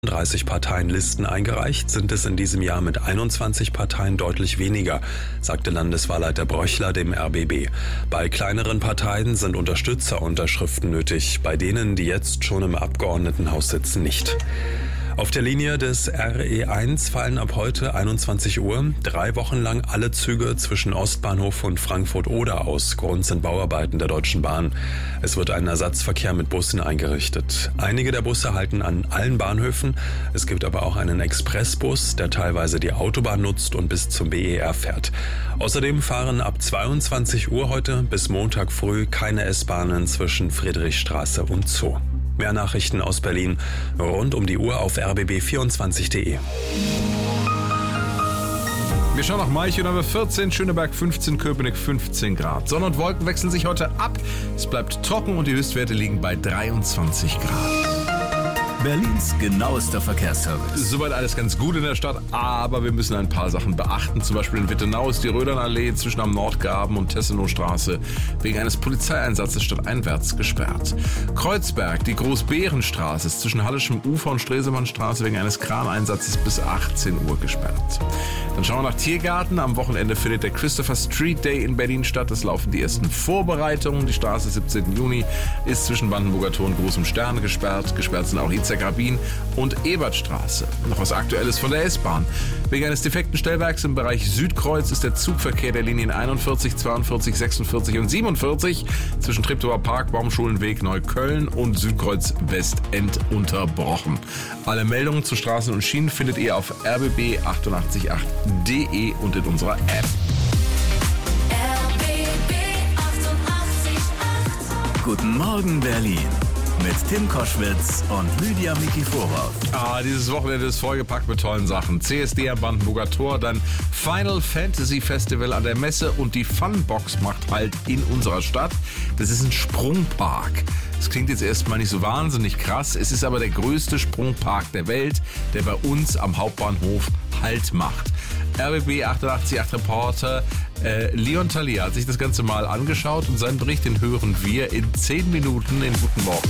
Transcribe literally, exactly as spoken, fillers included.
dreißig Parteien Listen eingereicht, sind es in diesem Jahr mit einundzwanzig Parteien deutlich weniger, sagte Landeswahlleiter Bröchler dem R B B. Bei kleineren Parteien sind Unterstützerunterschriften nötig, bei denen, die jetzt schon im Abgeordnetenhaus sitzen, nicht. Auf der Linie des R E eins fallen ab heute einundzwanzig Uhr drei Wochen lang alle Züge zwischen Ostbahnhof und Frankfurt-Oder aus. Grund sind Bauarbeiten der Deutschen Bahn. Es wird ein Ersatzverkehr mit Bussen eingerichtet. Einige der Busse halten an allen Bahnhöfen. Es gibt aber auch einen Expressbus, der teilweise die Autobahn nutzt und bis zum B E R fährt. Außerdem fahren ab zweiundzwanzig Uhr heute bis Montag früh keine S-Bahnen zwischen Friedrichstraße und Zoo. Mehr Nachrichten aus Berlin rund um die Uhr auf r b b vierundzwanzig punkt de. Wir schauen nach Malchow, haben wir vierzehn, Schöneberg fünfzehn, Köpenick fünfzehn Grad. Sonne und Wolken wechseln sich heute ab. Es bleibt trocken und die Höchstwerte liegen bei dreiundzwanzig Grad. Berlins genauester Verkehrsservice. Soweit alles ganz gut in der Stadt, aber wir müssen ein paar Sachen beachten. Zum Beispiel in Wittenau ist die Rödernallee zwischen am Nordgraben und Tessenowstraße wegen eines Polizeieinsatzes stadteinwärts gesperrt. Kreuzberg, die Großbärenstraße ist zwischen Hallischem Ufer und Stresemannstraße wegen eines Kraneinsatzes bis achtzehn Uhr gesperrt. Dann schauen wir nach Tiergarten. Am Wochenende findet der Christopher Street Day in Berlin statt. Es laufen die ersten Vorbereitungen. Die Straße siebzehnten Juni ist zwischen Brandenburger Tor und Großem Stern gesperrt. Gesperrt sind auch Grabin und Ebertstraße. Noch was Aktuelles von der S-Bahn. Wegen eines defekten Stellwerks im Bereich Südkreuz ist der Zugverkehr der Linien einundvierzig, zweiundvierzig, sechsundvierzig und siebenundvierzig zwischen Treptower Park, Baumschulenweg, Neukölln und Südkreuz Westend unterbrochen. Alle Meldungen zu Straßen und Schienen findet ihr auf r b b achtundachtzig punkt acht punkt de und in unserer App. R B B achtundachtzig Komma acht. Guten Morgen, Berlin. Mit Tim Koschwitz und Lydia Miki Vorhoff. Ah, dieses Wochenende ist vollgepackt mit tollen Sachen. C S D am Brandenburger Tor, dann Final Fantasy Festival an der Messe und die Funbox macht halt in unserer Stadt. Das ist ein Sprungpark. Das klingt jetzt erstmal nicht so wahnsinnig krass. Es ist aber der größte Sprungpark der Welt, der bei uns am Hauptbahnhof Halt macht. R B B achtundachtzig Komma acht Reporter äh, Leon Thalia hat sich das Ganze mal angeschaut und seinen Bericht, den hören wir in zehn Minuten in Guten Morgen.